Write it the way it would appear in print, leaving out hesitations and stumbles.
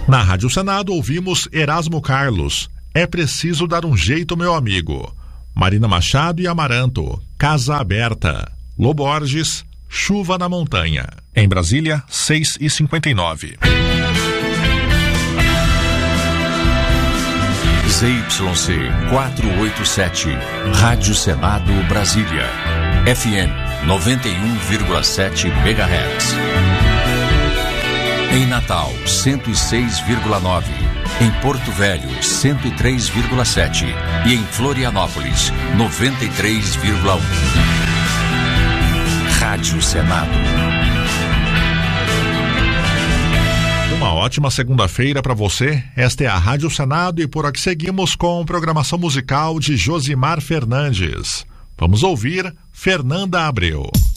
Na Rádio Senado ouvimos Erasmo Carlos, É Preciso Dar um Jeito, Meu Amigo. Marina Machado e Amaranto, Casa Aberta. Loborges, Chuva na Montanha. Em Brasília, 6h59. ZYC 487, Rádio Senado Brasília, FM 91,7 MHz. Em Natal, 106,9. Em Porto Velho, 103,7. E em Florianópolis, 93,1. Rádio Senado. Uma ótima segunda-feira para você. Esta é a Rádio Senado e por aqui seguimos com programação musical de Josimar Fernandes. Vamos ouvir Fernanda Abreu.